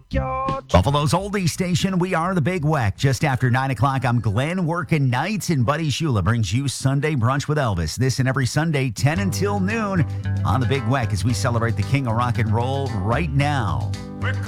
Buffalo's oldie station, we are the Big Weck. Just after 9 o'clock, I'm Glenn working nights, and Buddy Shula brings you Sunday Brunch with Elvis. This and every Sunday, 10 until noon on the Big Weck as we celebrate the king of rock and roll right now.